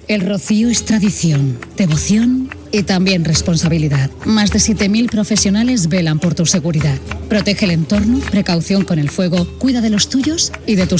El rocío es tradición, devoción y también responsabilidad. Más de 7.000 profesionales velan por tu seguridad. Protege el entorno, precaución con el fuego, cuida de los tuyos y de tus